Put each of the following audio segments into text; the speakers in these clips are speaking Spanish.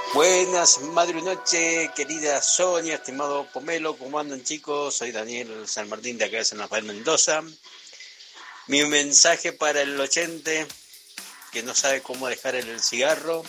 Buenas, madre y noche, querida Sonia, estimado Pomelo, ¿cómo andan chicos? Soy Daniel San Martín de acá de San Rafael, Mendoza. Mi mensaje para el oyente que no sabe cómo dejar el cigarro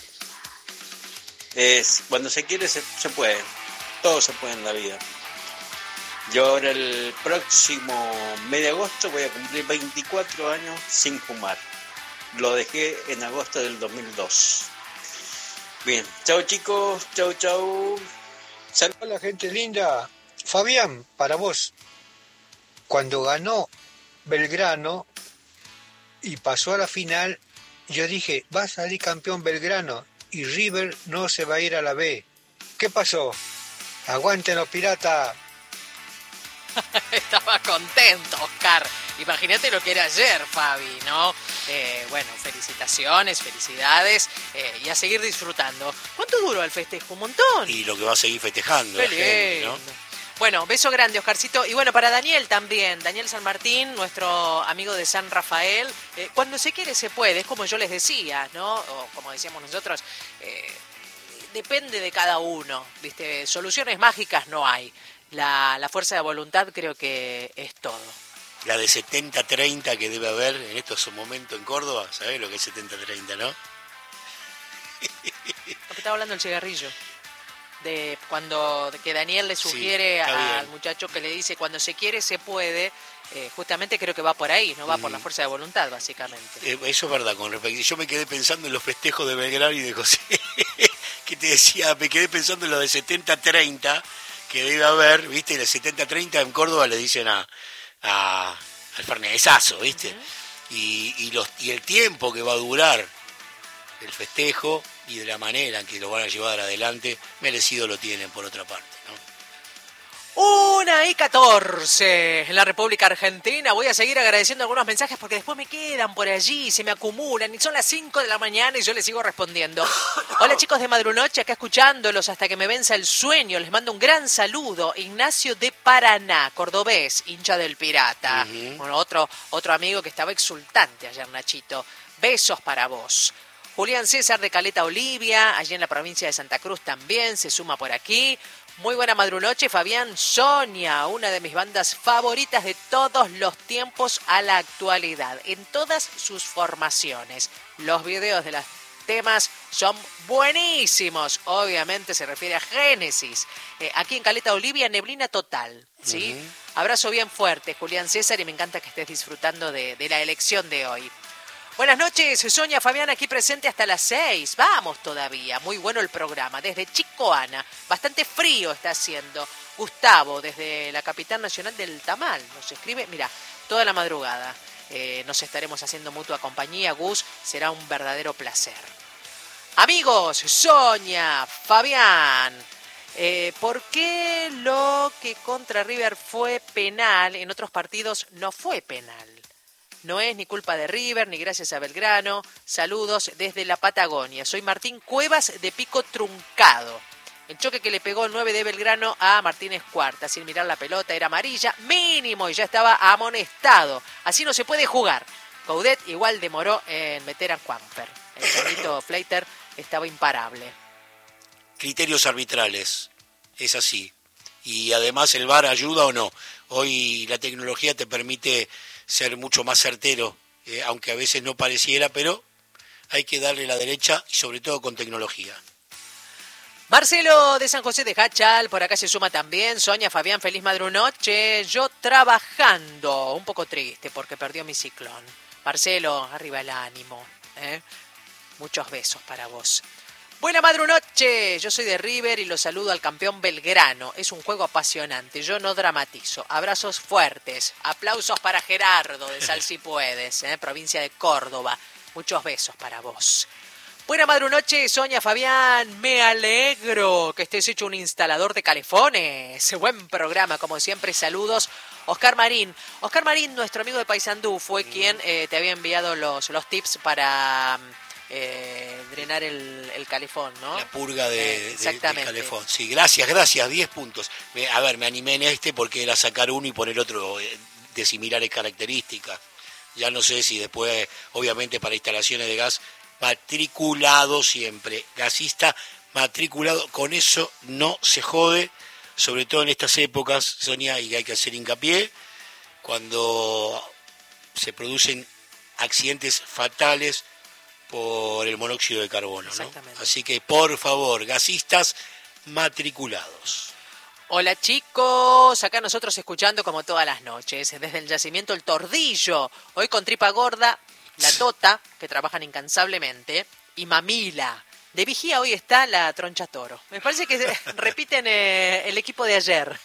es, cuando se quiere se puede, todo se puede en la vida. Yo ahora el próximo mes de agosto voy a cumplir 24 años sin fumar. Lo dejé en agosto del 2002. Bien, chao chicos, chau. Hola gente linda. Fabián, para vos, cuando ganó Belgrano y pasó a la final, yo dije, va a salir campeón Belgrano y River no se va a ir a la B. ¿Qué pasó? Aguanten los piratas. Estaba contento, Oscar. Imagínate lo que era ayer, Fabi, ¿no? Bueno, felicitaciones, felicidades y a seguir disfrutando. ¿Cuánto duró el festejo? Un montón. Y lo que va a seguir festejando Qué la gente, ¿no? lindo. Bueno, beso grande, Oscarcito. Y bueno, para Daniel también, Daniel San Martín, nuestro amigo de San Rafael. Cuando se quiere se puede, es como yo les decía, ¿no? O como decíamos nosotros, depende de cada uno, ¿viste? Soluciones mágicas no hay. La fuerza de voluntad creo que es todo. La de 70-30 que debe haber en estos momentos en Córdoba, ¿sabés lo que es 70-30, no? Lo que estaba hablando el cigarrillo. De cuando de que Daniel le sugiere al muchacho que le dice cuando se quiere se puede, justamente creo que va por ahí, no va por la fuerza de voluntad, básicamente. Eso es verdad, con respecto. Yo me quedé pensando en los festejos de Belgrano y de José, que te decía, me quedé pensando en lo de 70-30 que debe haber, ¿viste? El 70-30 en Córdoba le dicen al fernesazo, ¿viste? Uh-huh. Y el tiempo que va a durar el festejo y de la manera en que lo van a llevar adelante, merecido lo tienen por otra parte, ¿no? 1:14 en la República Argentina. Voy a seguir agradeciendo algunos mensajes porque después me quedan por allí, se me acumulan y son las 5 de la mañana y yo les sigo respondiendo. Hola chicos de Madrunoche, acá escuchándolos hasta que me venza el sueño. Les mando un gran saludo. Ignacio de Paraná, cordobés, hincha del Pirata. Uh-huh. Bueno, otro amigo que estaba exultante ayer, Nachito. Besos para vos. Julián César de Caleta Olivia, allí en la provincia de Santa Cruz también, se suma por aquí. Muy buena madrunoche, Fabián. Sonia, una de mis bandas favoritas de todos los tiempos a la actualidad, en todas sus formaciones. Los videos de los temas son buenísimos. Obviamente se refiere a Génesis. Aquí en Caleta Olivia, neblina total, ¿sí? Uh-huh. Abrazo bien fuerte, Julián César, y me encanta que estés disfrutando de la elección de hoy. Buenas noches, Sonia, Fabián, aquí presente hasta las 6. Vamos todavía, muy bueno el programa. Desde Chicoana, bastante frío está haciendo. Gustavo, desde la capital nacional del Tamal, nos escribe, mira, toda la madrugada. Nos estaremos haciendo mutua compañía, Gus, será un verdadero placer. Amigos, Sonia, Fabián, ¿por qué lo que contra River fue penal, en otros partidos no fue penal? No es ni culpa de River, ni gracias a Belgrano. Saludos desde la Patagonia. Soy Martín Cuevas de Pico Truncado. El choque que le pegó el 9 de Belgrano a Martínez Cuarta, sin mirar la pelota, era amarilla, mínimo, y ya estaba amonestado. Así no se puede jugar. Coudet igual demoró en meter a Quamper. El Carlito Fleiter estaba imparable. Criterios arbitrales, es así. Y además el VAR ayuda o no. Hoy la tecnología te permite ser mucho más certero, aunque a veces no pareciera, pero hay que darle la derecha y sobre todo con tecnología. Marcelo de San José de Hachal, por acá se suma también. Sonia, Fabián, feliz madrunoche. Yo trabajando, un poco triste porque perdió mi ciclón. Marcelo, arriba el ánimo, ¿eh? Muchos besos para vos. Buena madrunoche, yo soy de River y lo saludo al campeón Belgrano. Es un juego apasionante, yo no dramatizo. Abrazos fuertes, aplausos para Gerardo de Sal Si Puedes, provincia de Córdoba. Muchos besos para vos. Buena madrunoche, Sonia, Fabián, me alegro que estés hecho un instalador de calefones. Buen programa, como siempre, saludos. Oscar Marín, nuestro amigo de Paysandú, fue quien te había enviado los tips para... drenar el calefón, ¿no? La purga del calefón. Sí, gracias, 10 puntos. A ver, me animé en porque era sacar uno y poner otro de similares características. Ya no sé si después, obviamente para instalaciones de gas, matriculado siempre, gasista matriculado, con eso no se jode, sobre todo en estas épocas, Sonia, y hay que hacer hincapié, cuando se producen accidentes fatales por el monóxido de carbono, ¿no? Así que, por favor, gasistas matriculados. Hola chicos, acá nosotros escuchando como todas las noches, desde el yacimiento El Tordillo, hoy con Tripa Gorda, La Tota, que trabajan incansablemente, y Mamila. De vigía hoy está la Troncha Toro. Me parece que repiten el equipo de ayer.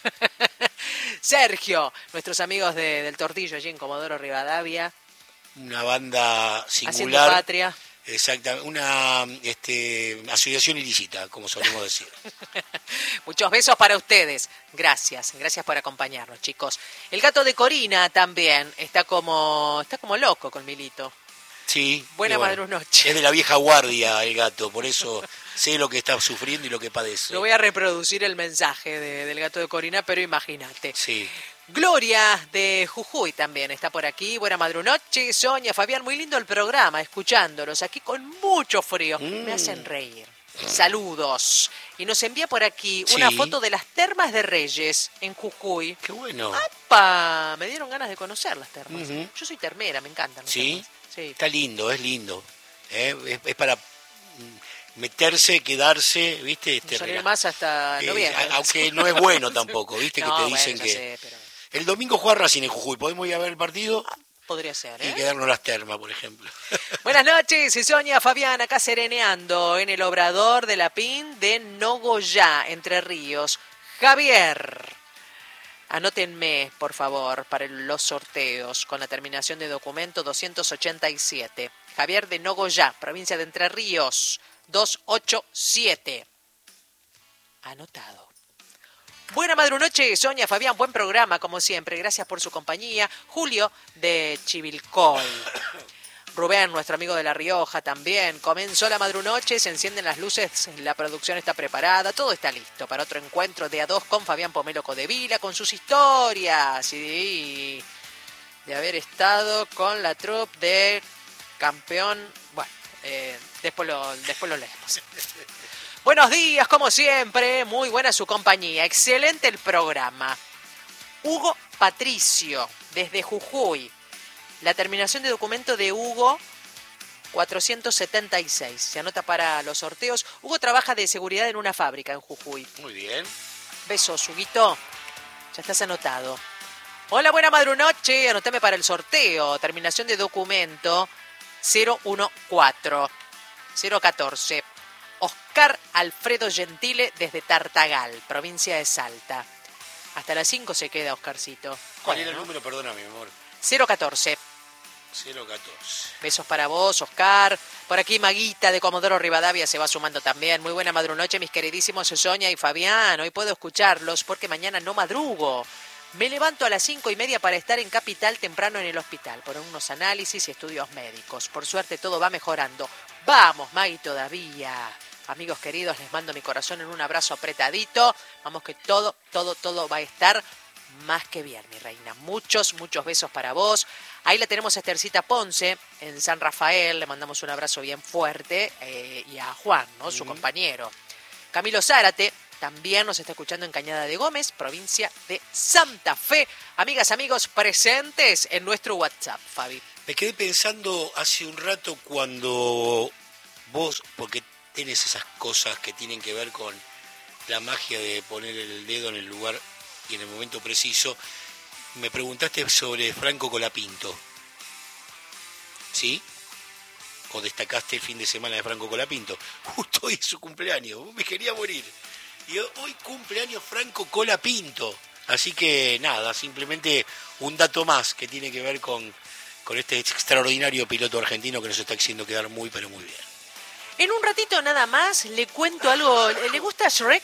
Sergio, nuestros amigos del Tordillo allí en Comodoro Rivadavia. Una banda singular. Haciendo patria. Exactamente, una asociación ilícita, como solemos decir. Muchos besos para ustedes. Gracias por acompañarnos, chicos. El gato de Corina también está como loco con Milito. Sí. Buena madrunoche. Es de la vieja guardia el gato, por eso sé lo que está sufriendo y lo que padece. No voy a reproducir el mensaje del gato de Corina, pero imagínate. Sí. Gloria de Jujuy también está por aquí. Buena madrunoche, Sonia, Fabián, muy lindo el programa, escuchándolos aquí con mucho frío. Me hacen reír. Saludos. Y nos envía por aquí una foto de las termas de Reyes en Jujuy. Qué bueno. ¡Apa! Me dieron ganas de conocer las termas. Uh-huh. Yo soy termera, me encantan. ¿Sí? Sí. Está lindo, es lindo. Es para meterse, quedarse, ¿viste? No salir más hasta noviembre. Aunque no es bueno tampoco, ¿viste? No, que te dicen bueno, que... sé, pero... El domingo juega Racing en Jujuy, ¿podemos ir a ver el partido? Podría ser, Y quedarnos las termas, por ejemplo. Buenas noches, Sonia, Fabián, acá sereneando en el obrador de la PIN de Nogoyá, Entre Ríos. Javier, anótenme, por favor, para los sorteos con la terminación de documento 287. Javier de Nogoyá, provincia de Entre Ríos, 287. Anotado. Buena madrunoche, Sonia, Fabián, buen programa, como siempre. Gracias por su compañía. Julio, de Chivilcoy. Rubén, nuestro amigo de La Rioja, también. Comenzó la madrunoche, se encienden las luces, la producción está preparada, todo está listo para otro encuentro de A2 con Fabián Pomelo Codevila, con sus historias y de haber estado con la troupe de campeón. Bueno, después lo leemos. Buenos días, como siempre, muy buena su compañía, excelente el programa. Hugo Patricio, desde Jujuy. La terminación de documento de Hugo, 476. Se anota para los sorteos. Hugo trabaja de seguridad en una fábrica en Jujuy. Muy bien. Besos, Huguito. Ya estás anotado. Hola, buena madrunoche. Anotame para el sorteo. Terminación de documento 014. Oscar Alfredo Gentile desde Tartagal, provincia de Salta. Hasta las 5 se queda, Oscarcito. ¿Cuál era el número? Perdóname, mi amor. 014. 014. Besos para vos, Oscar. Por aquí Maguita de Comodoro Rivadavia se va sumando también. Muy buena madrunoche, mis queridísimos Sonia y Fabián. Hoy puedo escucharlos porque mañana no madrugo. Me levanto a las 5:30 para estar en Capital temprano en el hospital por unos análisis y estudios médicos. Por suerte todo va mejorando. Vamos, Magui, todavía. Amigos queridos, les mando mi corazón en un abrazo apretadito. Vamos que todo va a estar más que bien, mi reina. Muchos besos para vos. Ahí la tenemos a Estercita Ponce, en San Rafael. Le mandamos un abrazo bien fuerte. Y a Juan, ¿no? Su compañero. Camilo Zárate también nos está escuchando en Cañada de Gómez, provincia de Santa Fe. Amigas, amigos, presentes en nuestro WhatsApp, Fabi. Me quedé pensando hace un rato cuando vos, porque tenés esas cosas que tienen que ver con la magia de poner el dedo en el lugar y en el momento preciso, me preguntaste sobre Franco Colapinto. ¿Sí? O destacaste el fin de semana de Franco Colapinto. Justo hoy es su cumpleaños, me quería morir. Y hoy cumpleaños Franco Colapinto. Así que nada, simplemente un dato más que tiene que ver con este extraordinario piloto argentino que nos está haciendo quedar muy, pero muy bien. En un ratito nada más le cuento algo. ¿Le gusta Shrek?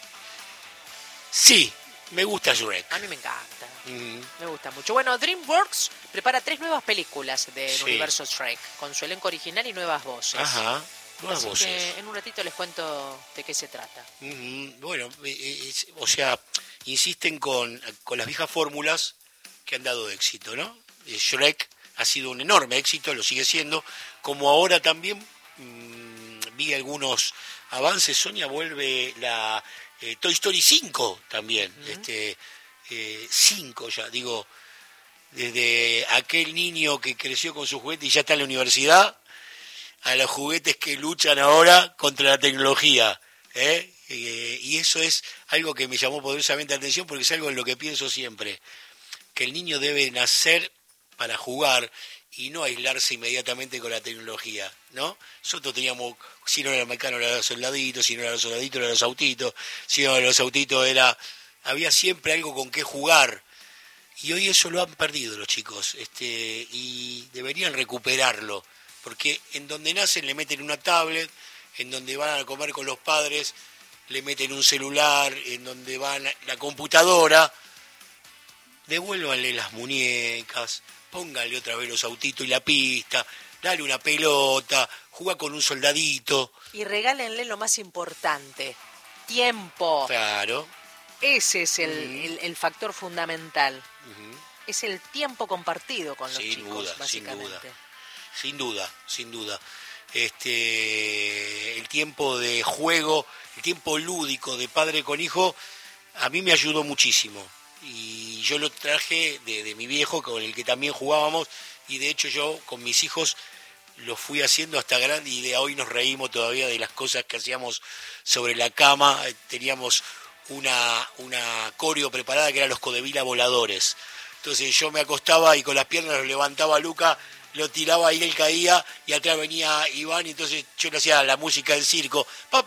Sí, me gusta Shrek. A mí me encanta. Me gusta mucho. Bueno, DreamWorks prepara 3 nuevas películas del universo Shrek, con su elenco original y nuevas voces. Ajá, nuevas Así voces. que en un ratito les cuento de qué se trata. Bueno, o sea, insisten con las viejas fórmulas que han dado éxito, ¿no? Shrek ha sido un enorme éxito, lo sigue siendo, como ahora también vi algunos avances. Sonia vuelve la Toy Story 5 también, 5 ya, digo, desde aquel niño que creció con su juguete y ya está en la universidad, a los juguetes que luchan ahora contra la tecnología, y eso es algo que me llamó poderosamente la atención, porque es algo en lo que pienso siempre, que el niño debe nacer para jugar y no aislarse inmediatamente con la tecnología, ¿no? Nosotros teníamos, si no era el mecano era los soldaditos, si no era los soldaditos eran los autitos, si no eran los autitos había siempre algo con qué jugar, y hoy eso lo han perdido los chicos, y deberían recuperarlo, porque en donde nacen le meten una tablet, en donde van a comer con los padres le meten un celular, en donde van la computadora. Devuélvanle las muñecas, pónganle otra vez los autitos y la pista, dale una pelota, juega con un soldadito. Y regálenle lo más importante, tiempo. Claro. Ese es el factor fundamental. Es el tiempo compartido con los chicos, básicamente. Sin duda. El tiempo de juego, el tiempo lúdico de padre con hijo, a mí me ayudó muchísimo. Y yo lo traje de mi viejo, con el que también jugábamos, y de hecho yo con mis hijos lo fui haciendo hasta grande, y de hoy nos reímos todavía de las cosas que hacíamos sobre la cama. Teníamos una coreo preparada que eran los codevila voladores. Entonces yo me acostaba y con las piernas lo levantaba a Luca, lo tiraba y él caía, y atrás venía Iván, y entonces yo le hacía la música del circo,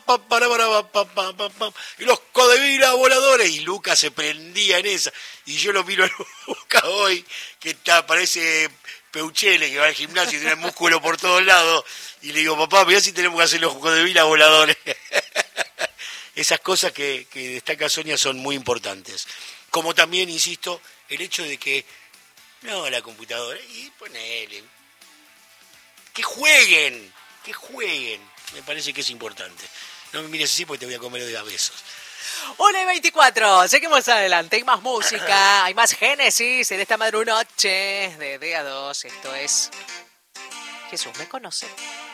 y los codevila voladores, y Luca se prendía en esa, y yo lo miro a Luca hoy, que parece Peuchele, que va al gimnasio y tiene músculo por todos lados, y le digo, papá, mirá si tenemos que hacer los codevila voladores. Esas cosas que destaca Sonia son muy importantes. Como también, insisto, el hecho de que no la computadora, y ponele, que jueguen, me parece que es importante. No me mires así porque te voy a comer de a besos. 1:24, seguimos adelante, hay más música, hay más Génesis en esta madrunoche de Día 2, esto es Jesús me conoce.